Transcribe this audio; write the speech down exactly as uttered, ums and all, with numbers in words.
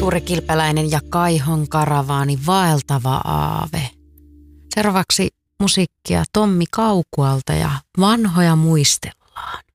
Tuuri Kilpeläinen ja Kaihon karavaani, Vaeltava aave. Seuraavaksi musiikkia Tommi Kaukualta ja Vanhoja muistellaan.